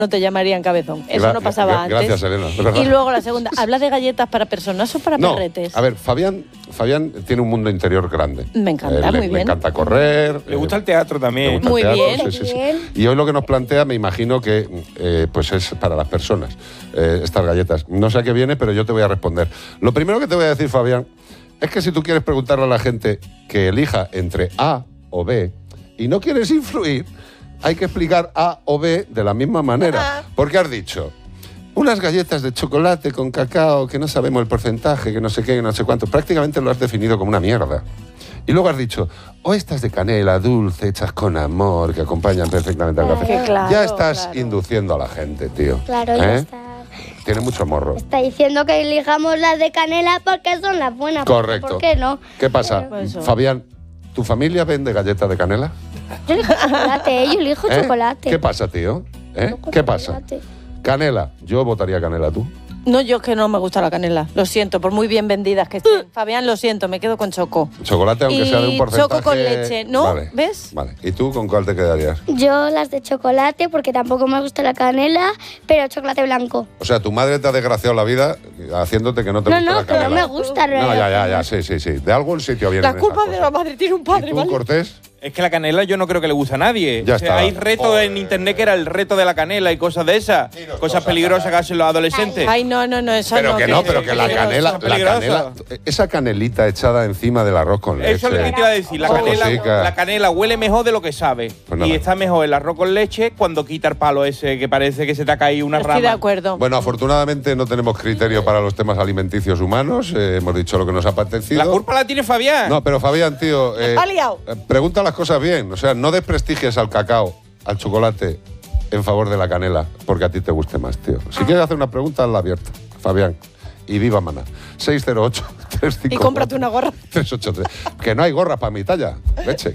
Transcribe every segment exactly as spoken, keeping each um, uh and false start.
no te llamarían cabezón. Eso Gra- no pasaba gra- antes. Gracias, Elena. Es verdad. Y luego la segunda, ¿habla de galletas para personas o para No, perretes? a ver, Fabián, Fabián tiene un mundo interior grande. Me encanta, Eh, le, muy le bien. encanta correr. Le gusta el teatro le también. gusta el Muy teatro, bien. sí, sí, sí. Bien. Y hoy lo que nos plantea, me imagino que eh, pues es para las personas, eh, estas galletas. No sé a qué viene, pero yo te voy a responder. Lo primero que te voy a decir, Fabián, es que si tú quieres preguntarle a la gente que elija entre A o B y no quieres influir, hay que explicar A o B de la misma manera. Porque has dicho, unas galletas de chocolate con cacao que no sabemos el porcentaje, que no sé qué, que no sé cuánto. Prácticamente lo has definido como una mierda. Y luego has dicho, o estas de canela dulce, hechas con amor, que acompañan perfectamente al café. Que claro, ya estás claro. induciendo a la gente, tío. Claro, ya ¿Eh? está. Tiene mucho morro. Está diciendo que elijamos las de canela porque son las buenas. Correcto. ¿Por qué no? ¿Qué pasa? Pues eso. Fabián, ¿tu familia vende galletas de canela? Yo elijo chocolate, yo elijo ¿Eh? chocolate. ¿Qué pasa, tío? ¿Eh? Elijo ¿Qué pasa? chocolate. Canela. Yo votaría canela, ¿tú? No, yo es que no me gusta la canela. Lo siento, por muy bien vendidas que estén. Fabián, lo siento, me quedo con choco. Chocolate, aunque Y sea de un porcentaje... choco con leche, ¿no? Vale, ¿Ves? Vale. ¿Y tú con cuál te quedarías? Yo las de chocolate porque tampoco me gusta la canela, pero chocolate blanco. O sea, tu madre te ha desgraciado la vida haciéndote que no te No, gusta no, la que no canela. me gusta. No, ya, ya, ya, sí, sí, sí. De algún sitio viene La culpa de la madre tiene un ¿Y padre, tú, ¿vale? Cortés? Es que la canela yo no creo que le guste a nadie. Ya O sea, está. hay retos Joder. en internet que era el reto de la canela y cosas de esas. Cosas peligrosas que hacen los adolescentes. Ay, no, no, no, eso Pero no. que no, pero que la peligroso, canela, la peligroso. canela, esa canelita echada encima del arroz con leche. Eso es lo que te iba a decir. La Esa canela, cosica. la canela huele mejor de lo que sabe. Pues nada. y está mejor el arroz con leche cuando quita el palo ese que parece que se te ha caído una Estoy de rama. acuerdo. Bueno, afortunadamente no tenemos criterio para los temas alimenticios humanos. eh, hemos dicho lo que nos ha apetecido. La culpa la tiene Fabián. No, pero Fabián, tío, eh, ha liado. eh, pregunta las cosas bien. O sea, no desprestigies al cacao, al chocolate, en favor de la canela, porque a ti te guste más, tío. Si quieres hacer una pregunta, hazla abierta, Fabián. Y viva Mana. seis cero ocho, tres cinco cuatro, Y cómprate una gorra. tres ocho tres. Que no hay gorra para mi talla. Leche.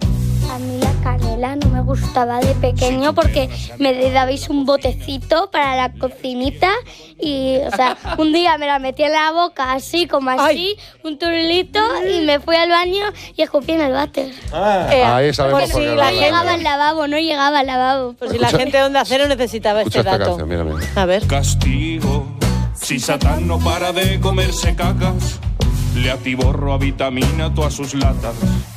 A mí la canela no me gustaba de pequeño porque me dabais un botecito para la cocinita y, o sea, un día me la metí en la boca así, como así, Ay. un turlito y me fui al baño y escupí en el váter. Ah. Eh, Ahí sabemos por por si qué la la No gente- llegaba al lavabo, no llegaba al lavabo. Por si la Escucha- gente de Onda Cero necesitaba Escucha este esta dato. canción, mira, mira. A ver. Castigo, si Satán no para de comerse cacas, le atiborro a vitamina todas sus latas.